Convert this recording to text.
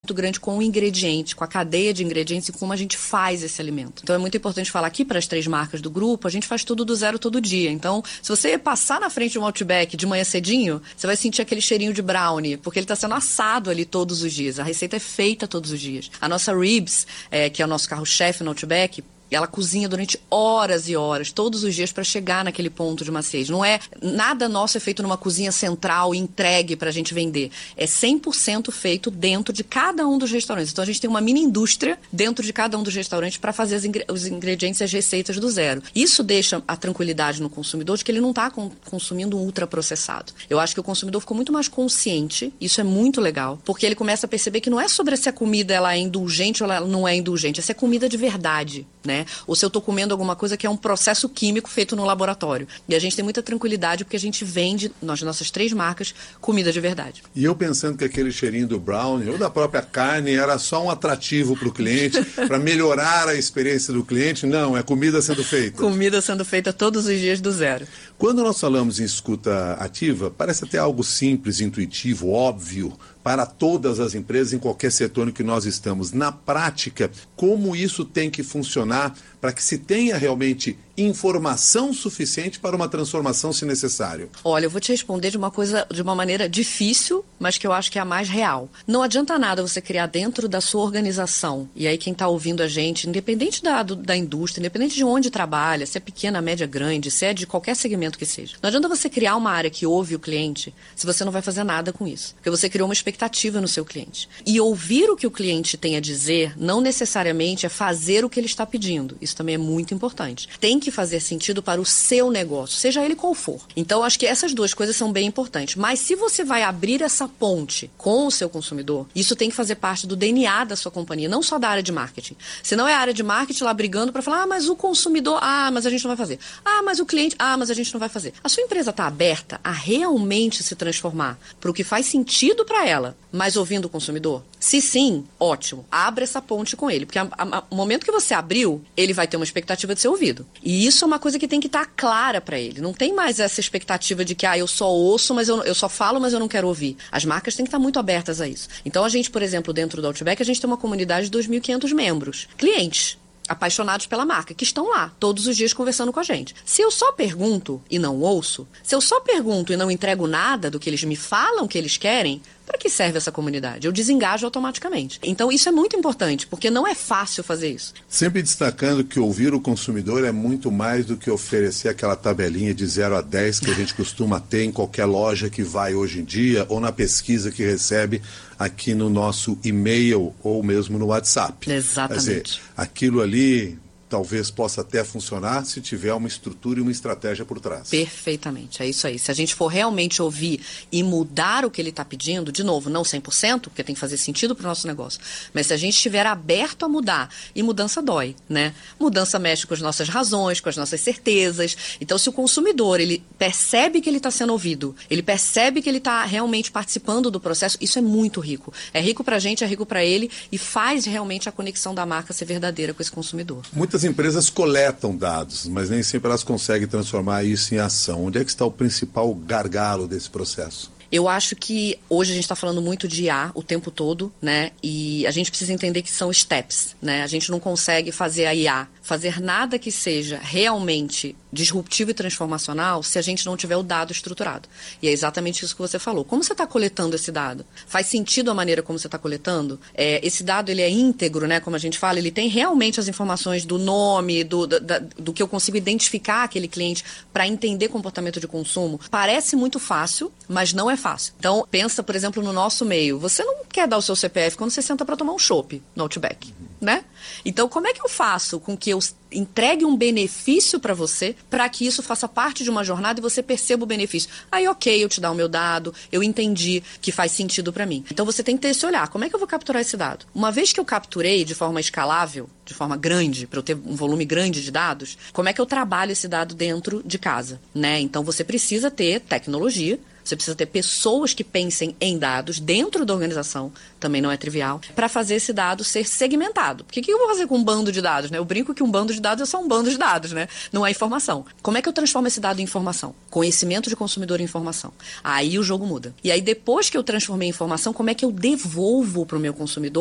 grande com o ingrediente, com a cadeia de ingredientes e como a gente faz esse alimento. Então é muito importante falar aqui para as 3 marcas do grupo, a gente faz tudo do zero todo dia. Então, se você passar na frente de um Outback de manhã cedinho, você vai sentir aquele cheirinho de brownie, porque ele está sendo assado ali todos os dias. A receita é feita todos os dias. A nossa ribs, que é o nosso carro-chefe no Outback, ela cozinha durante horas e horas, todos os dias, para chegar naquele ponto de maciez. Não é nada nosso é feito numa cozinha central e entregue para a gente vender. É 100% feito dentro de cada um dos restaurantes. Então a gente tem uma mini indústria dentro de cada um dos restaurantes para fazer os ingredientes e as receitas do zero. Isso deixa a tranquilidade no consumidor de que ele não está consumindo um ultraprocessado. Eu acho que o consumidor ficou muito mais consciente, isso é muito legal, porque ele começa a perceber que não é sobre se a comida ela é indulgente ou ela não é indulgente, essa é comida de verdade, né? Ou se eu estou comendo alguma coisa que é um processo químico feito no laboratório. E a gente tem muita tranquilidade porque a gente vende, nas nossas 3 marcas, comida de verdade. E eu pensando que aquele cheirinho do brownie ou da própria carne era só um atrativo para o cliente, para melhorar a experiência do cliente. Não, é comida sendo feita. Comida sendo feita todos os dias do zero. Quando nós falamos em escuta ativa, parece até algo simples, intuitivo, óbvio, para todas as empresas em qualquer setor em que nós estamos. Na prática, como isso tem que funcionar para que se tenha realmente informação suficiente para uma transformação, se necessário? Olha, eu vou te responder de uma maneira difícil, mas que eu acho que é a mais real. Não adianta nada você criar dentro da sua organização, e aí quem está ouvindo a gente, independente da indústria, independente de onde trabalha, se é pequena, média, grande, se é de qualquer segmento que seja. Não adianta você criar uma área que ouve o cliente se você não vai fazer nada com isso. Porque você criou uma expectativa no seu cliente. E ouvir o que o cliente tem a dizer não necessariamente é fazer o que ele está pedindo. Isso também é muito importante. Tem que fazer sentido para o seu negócio, seja ele qual for. Então, acho que essas 2 coisas são bem importantes. Mas se você vai abrir essa ponte com o seu consumidor, isso tem que fazer parte do DNA da sua companhia, não só da área de marketing. Senão é a área de marketing lá brigando para falar, mas o consumidor, mas a gente não vai fazer. Mas o cliente, mas a gente não vai fazer. A sua empresa está aberta a realmente se transformar para o que faz sentido para ela, mas ouvindo o consumidor? Se sim, ótimo. Abra essa ponte com ele, porque o momento que você abriu, ele vai ter uma expectativa de ser ouvido. E isso é uma coisa que tem que estar clara para ele. Não tem mais essa expectativa de que eu só ouço, mas eu só falo, mas eu não quero ouvir. As marcas têm que estar muito abertas a isso. Então a gente, por exemplo, dentro do Outback, a gente tem uma comunidade de 2.500 membros. Clientes apaixonados pela marca, que estão lá, todos os dias conversando com a gente. Se eu só pergunto e não ouço, se eu só pergunto e não entrego nada do que eles me falam que eles querem, para que serve essa comunidade? Eu desengajo automaticamente. Então isso é muito importante, porque não é fácil fazer isso. Sempre destacando que ouvir o consumidor é muito mais do que oferecer aquela tabelinha de 0 a 10 que a gente costuma ter em qualquer loja que vai hoje em dia, ou na pesquisa que recebe aqui no nosso e-mail ou mesmo no WhatsApp. Exatamente. Quer dizer, aquilo ali talvez possa até funcionar se tiver uma estrutura e uma estratégia por trás. Perfeitamente, é isso aí. Se a gente for realmente ouvir e mudar o que ele está pedindo, de novo, não 100%, porque tem que fazer sentido para o nosso negócio, mas se a gente estiver aberto a mudar, e mudança dói, né? Mudança mexe com as nossas razões, com as nossas certezas. Então, se o consumidor, ele percebe que ele está sendo ouvido, ele percebe que ele está realmente participando do processo, isso é muito rico. É rico para a gente, é rico para ele, e faz realmente a conexão da marca ser verdadeira com esse consumidor. Muitas empresas coletam dados, mas nem sempre elas conseguem transformar isso em ação. Onde é que está o principal gargalo desse processo? Eu acho que hoje a gente está falando muito de IA o tempo todo, né? E a gente precisa entender que são steps, né? A gente não consegue fazer a IA, fazer nada que seja realmente disruptivo e transformacional se a gente não tiver o dado estruturado. E é exatamente isso que você falou. Como você está coletando esse dado? Faz sentido a maneira como você está coletando? Esse dado, ele é íntegro, né? Como a gente fala, ele tem realmente as informações do nome, do que eu consigo identificar aquele cliente para entender comportamento de consumo. Parece muito fácil, mas não é fácil. Então, pensa, por exemplo, no nosso meio. Você não quer dar o seu CPF quando você senta para tomar um chopp no Outback, né? Então, como é que eu faço com que eu entregue um benefício para você, para que isso faça parte de uma jornada e você perceba o benefício? Aí, ok, eu te dar o meu dado, eu entendi que faz sentido para mim. Então, você tem que ter esse olhar. Como é que eu vou capturar esse dado? Uma vez que eu capturei de forma escalável, de forma grande, para eu ter um volume grande de dados, como é que eu trabalho esse dado dentro de casa, né? Então, você precisa ter tecnologia, você precisa ter pessoas que pensem em dados dentro da organização, também não é trivial, para fazer esse dado ser segmentado. Porque o que eu vou fazer com um bando de dados, né? Eu brinco que um bando de dados é só um bando de dados, né? Não é informação. Como é que eu transformo esse dado em informação? Conhecimento de consumidor em informação. Aí o jogo muda. E aí depois que eu transformei em informação, como é que eu devolvo para o meu consumidor